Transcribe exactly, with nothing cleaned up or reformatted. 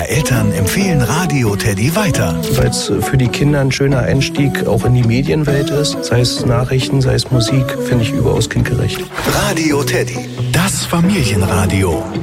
Eltern empfehlen Radio Teddy weiter. Weil es für die Kinder ein schöner Einstieg auch in die Medienwelt ist. Sei es Nachrichten, sei es Musik, finde ich überaus kindgerecht. Radio Teddy, das Familienradio.